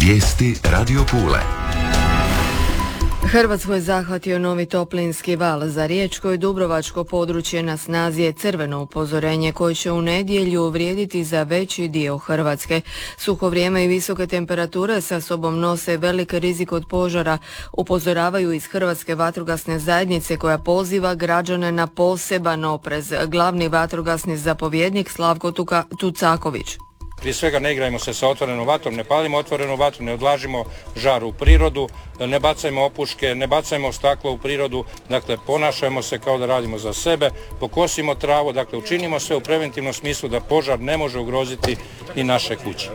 Vijesti Radio Pule. Hrvatsku je zahvatio novi toplinski val. Za riječko i dubrovačko područje na snazi je crveno upozorenje koje će u nedjelju vrijediti za veći dio Hrvatske. Suho vrijeme i visoke temperature sa sobom nose velik rizik od požara, upozoravaju iz Hrvatske vatrogasne zajednice koja poziva građane na poseban oprez. Glavni vatrogasni zapovjednik Slavko Tucaković. Prije svega ne igrajmo se sa otvorenom vatrom, ne palimo otvorenu vatru, ne odlažimo žar u prirodu, ne bacajmo opuške, ne bacajmo staklo u prirodu, dakle ponašajmo se kao da radimo za sebe, pokosimo travu, dakle učinimo sve u preventivnom smislu da požar ne može ugroziti i naše kuće.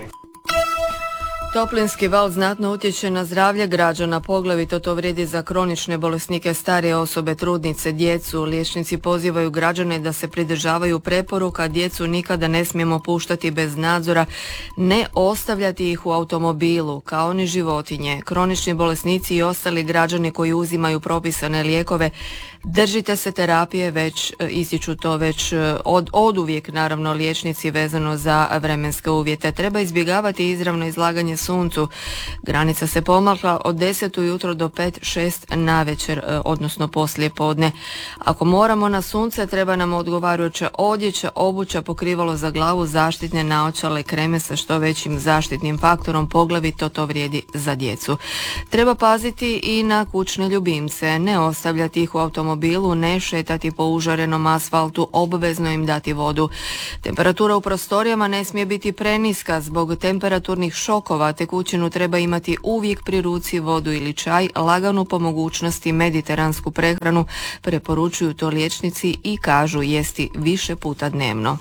Toplinski val znatno utječe na zdravlje građana, poglavito to vrijedi za kronične bolesnike, starije osobe, trudnice, djecu. Liječnici pozivaju građane da se pridržavaju preporuka, djecu nikada ne smijemo puštati bez nadzora, ne ostavljati ih u automobilu, kao ni životinje. Kronični bolesnici i ostali građani koji uzimaju propisane lijekove, držite se terapije, ističu to već oduvijek, naravno, liječnici vezano za vremenske uvjete. Treba izbjegavati izravno izlaganje suncu. Granica se pomakla od 10 ujutro do 5-6 navečer, odnosno poslije podne. Ako moramo na sunce, treba nam odgovarajuća odjeća, obuća, pokrivalo za glavu, zaštitne naočale, kreme sa što većim zaštitnim faktorom, poglavito to vrijedi za djecu. Treba paziti i na kućne ljubimce, ne ostavljati ih u automobilu, ne šetati po užarenom asfaltu, obvezno im dati vodu. Temperatura u prostorijama ne smije biti preniska zbog temperaturnih šokova. Tekućinu treba imati uvijek pri ruci, vodu ili čaj, laganu, po mogućnosti mediteransku prehranu, preporučuju to liječnici i kažu jesti više puta dnevno.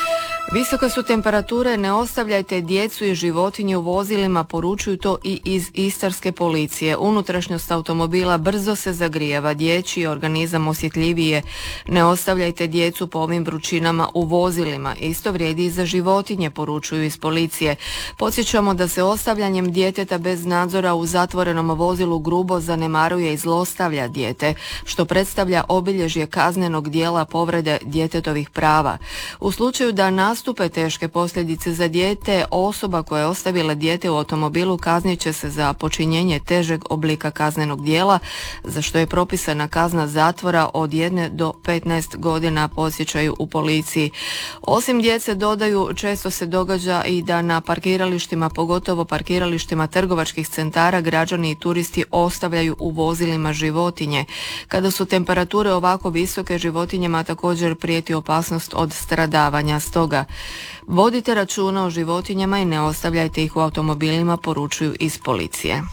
Visoke su temperature, ne ostavljajte djecu i životinje u vozilima, poručuju to i iz istarske policije. Unutrašnjost automobila brzo se zagrijeva, dječji organizam osjetljivije. Ne ostavljajte djecu po ovim vrućinama u vozilima. Isto vrijedi i za životinje, poručuju iz policije. Podsjećamo da se ostavljanjem djeteta bez nadzora u zatvorenom vozilu grubo zanemaruje i zlostavlja dijete, što predstavlja obilježje kaznenog djela povrede djetetovih prava. U slučaju da nastupe teške posljedice za dijete, osoba koja je ostavila dijete u automobilu kaznit će se za počinjenje težeg oblika kaznenog djela, za što je propisana kazna zatvora od 1 do 15 godina, podsjećaju u policiji. Osim djece, dodaju, često se događa i da na parkiralištima, pogotovo parkiralištima trgovačkih centara, građani i turisti ostavljaju u vozilima životinje. Kada su temperature ovako visoke, životinjama također prijeti opasnost od stradavanja. Stoga vodite računa o životinjama i ne ostavljajte ih u automobilima, poručuju iz policije.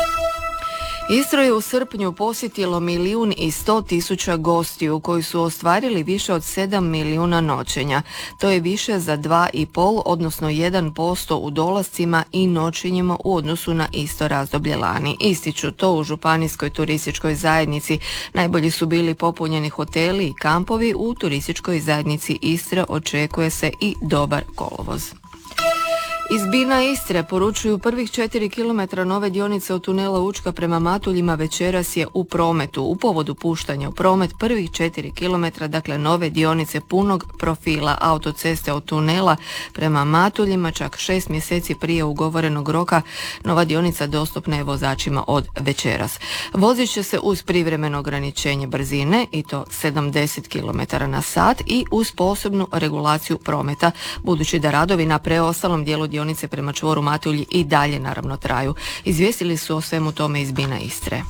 Istru je u srpnju posjetilo 1.100.000 gostiju koji su ostvarili više od 7 milijuna noćenja. To je više za 2,5, odnosno 1% u dolascima i noćenjima u odnosu na isto razdoblje lani. Ističu to u županijskoj turističkoj zajednici. Najbolji su bili popunjeni hoteli i kampovi. U turističkoj zajednici Istre očekuje se i dobar kolovoz. Iz Bina Istre poručuju prvih 4 km nove dionice od tunela Učka prema Matuljima večeras je u prometu. U povodu puštanja u promet prvih 4 km, dakle nove dionice punog profila autoceste od tunela prema Matuljima, čak 6 mjeseci prije ugovorenog roka, nova dionica dostupna je vozačima od večeras. Vozit će se uz privremeno ograničenje brzine i to 70 km na sat i uz posebnu regulaciju prometa, budući da radovi na preostalom dijelu dionice prema čvoru Matulji i dalje naravno traju. Izvijestili su o svemu tome iz Bina Istre.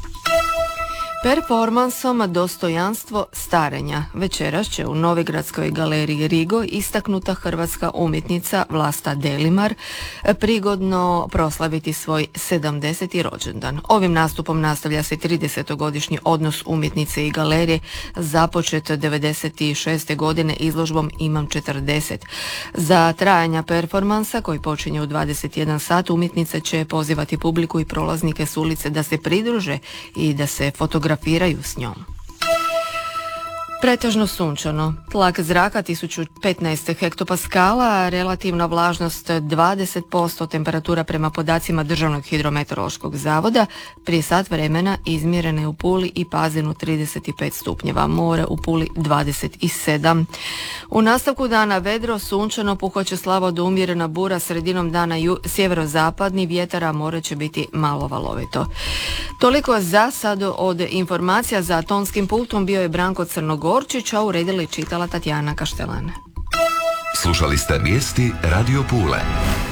Performansom Dostojanstvo starenja večeras će u Novigradskoj galeriji Rigo istaknuta hrvatska umjetnica Vlasta Delimar prigodno proslaviti svoj 70. rođendan. Ovim nastupom nastavlja se 30-godišnji odnos umjetnice i galerije započet 96. godine izložbom Imam 40. Za trajanja performansa koji počinje u 21 sat umjetnica će pozivati publiku i prolaznike s ulice da se pridruže i da se fotografiraju s njom. Pretežno sunčano, tlak zraka 1015 hektopaskala, relativna vlažnost 20%, temperatura prema podacima Državnog hidrometeorološkog zavoda prije sat vremena izmjerene u Puli i Pazinu 35 stupnjeva, more u Puli 27. U nastavku dana vedro, sunčano, puhoće slabo do umjerena bura, sredinom dana sjeverozapadni vjetar, a more će biti malo valovito. Toliko za sad od informacija. Za tonskim pultom bio je Branko Crnogorčić, a uredila i čitala Tatjana Kaštelan. Slušali ste vijesti Radio Pule.